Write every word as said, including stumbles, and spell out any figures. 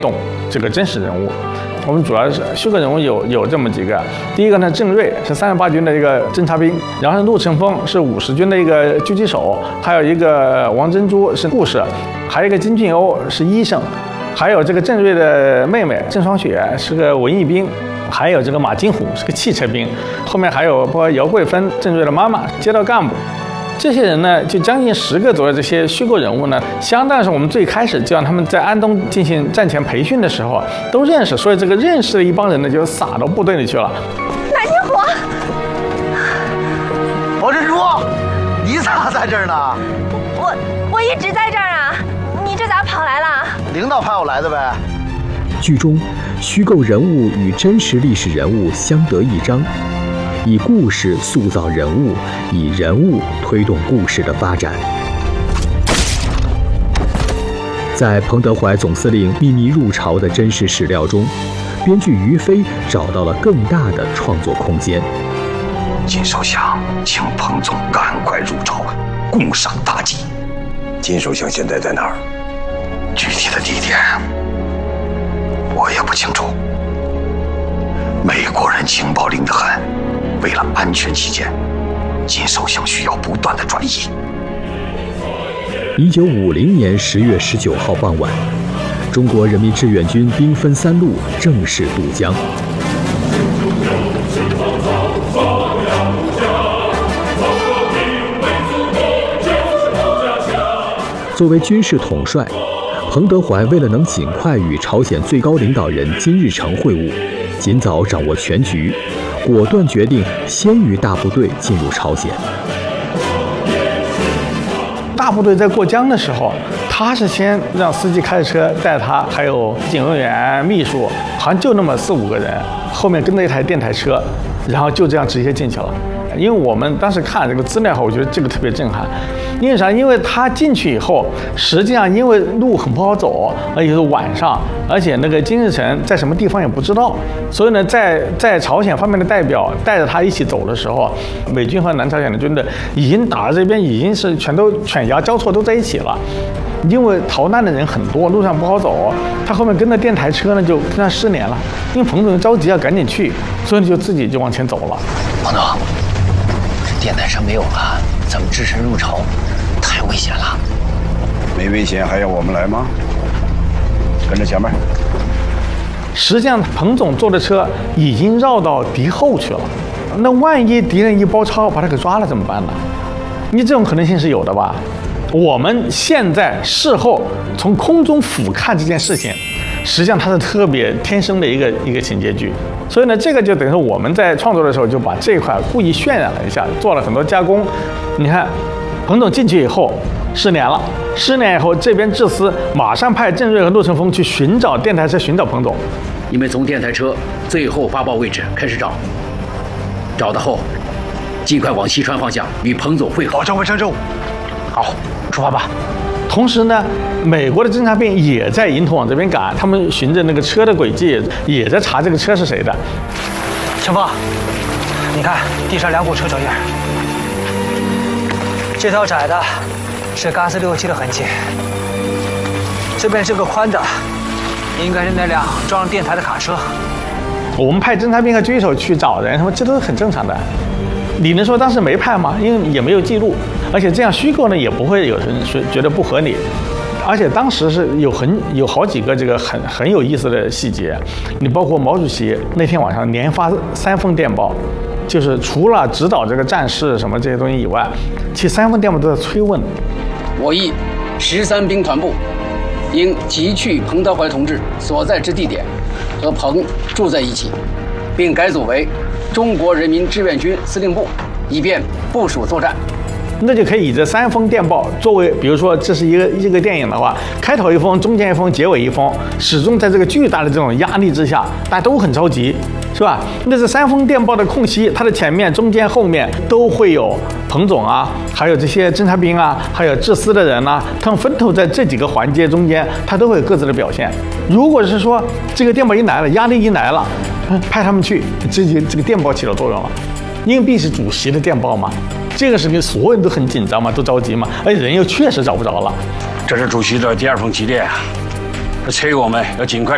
动这个真实人物。我们主要是虚构人物有有这么几个，第一个呢，郑瑞是三十八军的一个侦察兵，然后陆成风是五十军的一个狙击手，还有一个王珍珠是护士，还有一个金俊欧是医生，还有这个郑瑞的妹妹郑双雪是个文艺兵，还有这个马金虎是个汽车兵，后面还有包括姚桂芬郑瑞的妈妈街道干部。这些人呢，就将近十个左右，这些虚构人物呢，相当是我们最开始就让他们在安东进行战前培训的时候都认识，所以这个认识的一帮人呢，就撒到部队里去了。 马金虎， 王珍珠，你咋在这儿呢？ 我我一直在这儿啊，你这咋跑来了？ 领导派我来的呗。 剧中虚构人物与真实历史人物相得益彰。以故事塑造人物，以人物推动故事的发展。在彭德怀总司令秘密入朝的真实史料中，编剧于飞找到了更大的创作空间。 金首相请彭总赶快入朝，共赏大计。金首相现在在哪儿？具体的地点我也不清楚。美国人情报灵得很。为了安全起见，金首相需要不断的转移。 一九五零年十月十九号傍晚，中国人民志愿军兵分三路正式渡江。作为军事统帅，彭德怀为了能尽快与朝鲜最高领导人金日成会晤，尽早掌握全局。果断决定先于大部队进入朝鲜。 大部队在过江的时候，他是先让司机开着车带他，还有警卫员、秘书，好像就那么四五个人，后面跟着一台电台车，然后就这样直接进去了。因为我们当时看这个资料后，我觉得这个特别震撼。因为啥？因为他进去以后，实际上因为路很不好走，而且是晚上，而且那个金日成在什么地方也不知道，所以呢，在在朝鲜方面的代表带着他一起走的时候，美军和南朝鲜的军队已经打到这边，已经是全都犬牙交错都在一起了。因为逃难的人很多，路上不好走，他后面跟着电台车呢，就跟他失联了。因为彭总着急要赶紧去，所以就自己就往前走了。 彭总，这电台车没有了，怎么支持入朝？太危险了。 没危险还要我们来吗？跟着前面。 实际上，彭总坐的车已经绕到敌后去了。那万一敌人一包抄把他给抓了怎么办呢？你这种可能性是有的吧？我们现在事后从空中俯瞰这件事情，实际上它是特别天生的一个一个情节剧。所以呢，这个就等于说我们在创作的时候就把这一块故意渲染了一下，做了很多加工。你看，彭总进去以后失联了，失联以后这边智司马上派郑瑞和陆成风去寻找电台车，寻找彭总。 你们从电台车最后发报位置开始找，找到后尽快往西川方向与彭总会合。 保证完成任务。好，出发吧。 同时呢，美国的侦察兵也在迎头往这边赶，他们循着那个车的轨迹，也在查这个车是谁的。 陈峰，你看地上两股车脚印，这条窄的是嘎斯六七的痕迹，这边这个宽的应该是那辆装电台的卡车。 我们派侦察兵和狙击手去找人，什么这都是很正常的。你能说当时没派吗？因为也没有记录，而且这样虚构呢，也不会有人说觉得不合理。而且当时是有很有好几个这个很很有意思的细节，你包括毛主席那天晚上连发三封电报，就是除了指导这个战事什么这些东西以外，其实三封电报都在催问。 我议十三兵团部应急去彭德怀同志所在之地点，和彭住在一起，并改组为中国人民志愿军司令部，以便部署作战。 那就可以以这三封电报作为，比如说这是一个一个电影的话，开头一封，中间一封，结尾一封，始终在这个巨大的这种压力之下，大家都很着急，是吧？那这三封电报的空隙，它的前面、中间、后面都会有彭总啊，还有这些侦察兵啊，还有智司的人啊，他们分头在这几个环节中间，他都会有各自的表现。如果是说这个电报一来了，压力一来了，派他们去，这就这个电报起了作用了。硬币是主席的电报嘛，这个事情所有人都很紧张嘛，都着急嘛，而且人又确实找不着了。 这是主席的第二封急电啊，他催我们要尽快